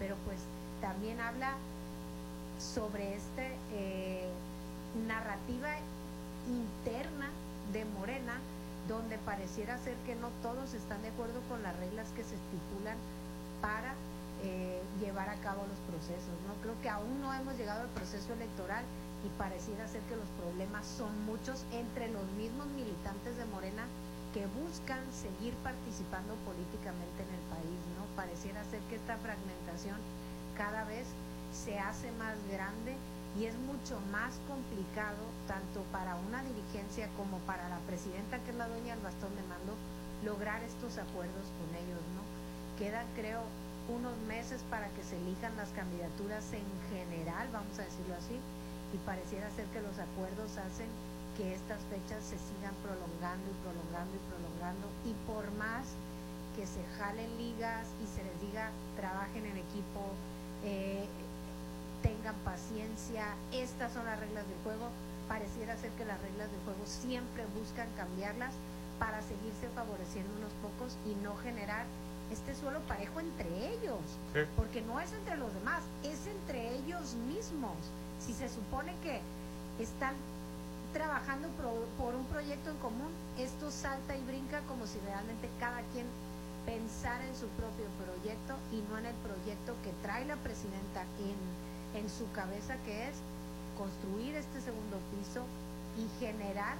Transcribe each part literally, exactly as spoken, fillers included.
pero pues también habla sobre esta eh, narrativa interna de Morena, donde pareciera ser que no todos están de acuerdo con las reglas que se estipulan para eh, llevar a cabo los procesos, ¿no? Creo que aún no hemos llegado al proceso electoral y pareciera ser que los problemas son muchos entre los mismos militantes de Morena que buscan seguir participando políticamente en el país, ¿no? Pareciera ser que esta fragmentación cada vez se hace más grande y es mucho más complicado tanto para una dirigencia como para la presidenta, que es la dueña del bastón de mando, lograr estos acuerdos con ellos, ¿no? Quedan, creo, unos meses para que se elijan las candidaturas en general, vamos a decirlo así, y pareciera ser que los acuerdos hacen que estas fechas se sigan prolongando y prolongando y prolongando, y por más que se jalen ligas y se les diga trabajen en equipo, eh, tengan paciencia, estas son las reglas del juego, pareciera ser que las reglas del juego siempre buscan cambiarlas para seguirse favoreciendo unos pocos y no generar este suelo parejo entre ellos, sí. Porque no es entre los demás, es entre ellos mismos. Si se supone que están trabajando pro, por un proyecto en común, esto salta y brinca como si realmente cada quien pensara en su propio proyecto y no en el proyecto que trae la presidenta en, en su cabeza, que es construir este segundo piso y generar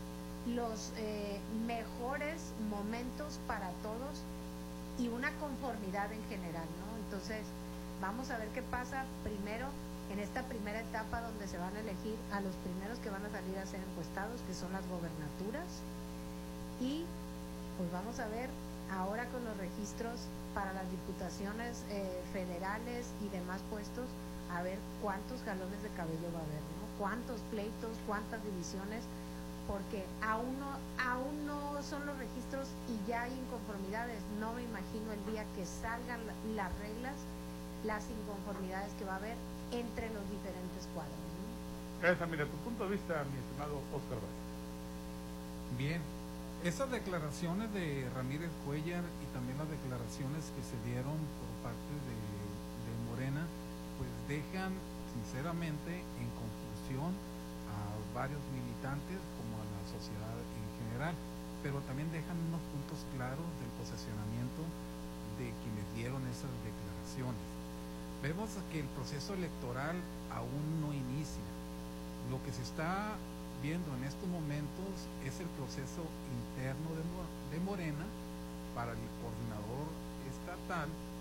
los eh, mejores momentos para todos y una conformidad en general, ¿no? Entonces, vamos a ver qué pasa primero en esta primera etapa donde se van a elegir a los primeros que van a salir a ser encuestados, que son las gobernaturas, y pues vamos a ver ahora con los registros para las diputaciones eh, federales y demás puestos, a ver cuántos jalones de cabello va a haber, ¿no? Cuántos pleitos, cuántas divisiones, porque aún no, aún no son los registros y ya hay inconformidades. No me imagino el día que salgan las reglas, las inconformidades que va a haber entre los diferentes cuadros, ¿no? Gracias, mira, tu punto de vista, mi estimado Óscar Vázquez. Bien, esas declaraciones de Ramírez Cuéllar y también las declaraciones que se dieron por parte de, de Morena, pues dejan sinceramente en confusión a varios militantes como a la sociedad en general, pero también dejan unos puntos claros del posicionamiento de quienes dieron esas declaraciones. Vemos que el proceso electoral aún no inicia. Lo que se está viendo en estos momentos es el proceso interno de, de Morena para el coordinador estatal